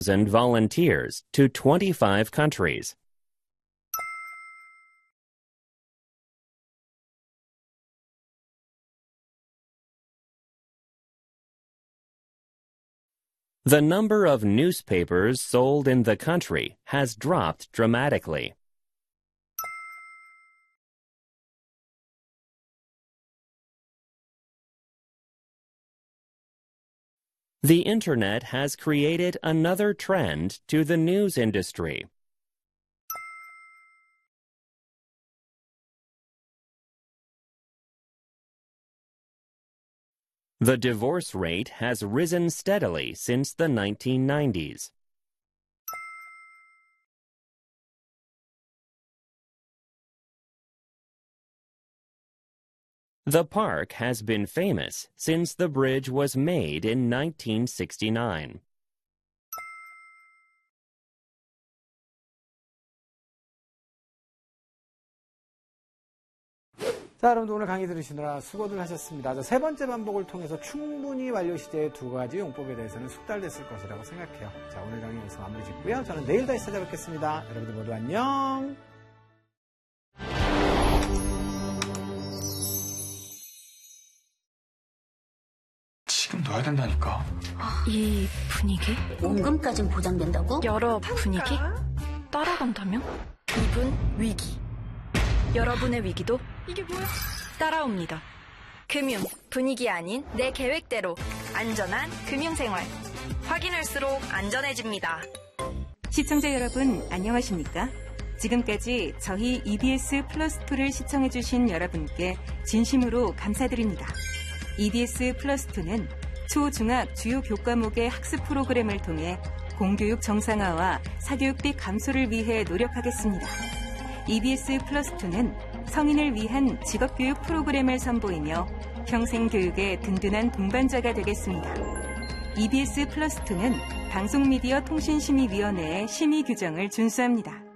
volunteers to 25 countries. The number of newspapers sold in the country has dropped dramatically. The Internet has created another trend to the news industry. The divorce rate has risen steadily since the 1990s. The park has been famous since the bridge was made in 1969. 자, 여러분들 오늘 강의 들으시느라 수고들 하셨습니다. 세 번째 반복을 통해서 충분히 완료 시제의 두 가지 용법에 대해서는 숙달됐을 것이라고 생각해요. 자, 오늘 강의 여기서 마무리 짓고요. 저는 내일 다시 찾아뵙겠습니다. 여러분들 모두 안녕. 지금 넣어야 된다니까. 이 분위기? 원금까진 보장된다고? 여러 분위기? 따라간다면? 이분 위기. 여러분의 위기도 이게 뭐야? 따라옵니다. 금융, 분위기 아닌 내 계획대로 안전한 금융생활. 확인할수록 안전해집니다. 시청자 여러분 안녕하십니까? 지금까지 저희 EBS 플러스2를 시청해주신 여러분께 진심으로 감사드립니다. EBS 플러스2는 초, 중학 주요 교과목의 학습 프로그램을 통해 공교육 정상화와 사교육비 감소를 위해 노력하겠습니다. EBS 플러스2는 성인을 위한 직업교육 프로그램을 선보이며 평생교육의 든든한 동반자가 되겠습니다. EBS 플러스2는 방송미디어 통신심의위원회의 심의 규정을 준수합니다.